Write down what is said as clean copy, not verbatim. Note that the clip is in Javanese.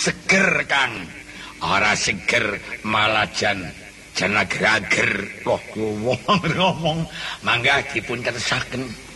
seger Kang. Ora seger malah jan ager. Wah, ngomong. Mangga dipun tetesaken.